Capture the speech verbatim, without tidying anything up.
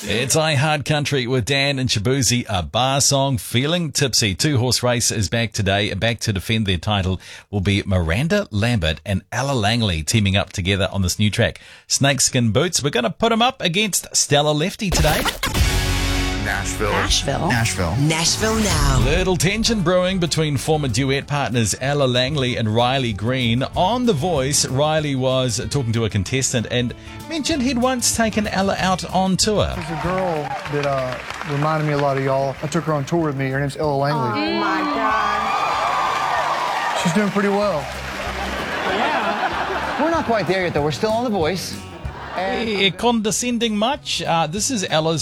It's I Hard Country with Dan and Shabuzi, a bar song, Feeling Tipsy. Two-horse race is back today. Back to defend their title will be Miranda Lambert and Ella Langley teaming up together on this new track, Snakeskin Boots. We're going to put them up against Stella Lefty today. Nashville. Nashville. Nashville. Nashville now. Little tension brewing between former duet partners Ella Langley and Riley Green. On The Voice, Riley was talking to a contestant and mentioned he'd once taken Ella out on tour. There's a girl that uh, reminded me a lot of y'all. I took her on tour with me. Her name's Ella Langley. Oh my God. She's doing pretty well. Yeah. We're not quite there yet, though. We're still on The Voice. Eh, condescending much? Uh, this is Ella's